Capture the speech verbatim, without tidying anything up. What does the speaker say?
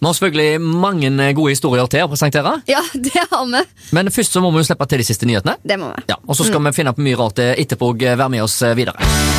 Vi har selvfølgelig mange gode historier til å presentere. Ja, det har vi. Men først så må vi jo slippe til de siste nyhetene. Det må vi. Ja, og så skal mm. vi finne på mye rart etterpå og være med oss videre.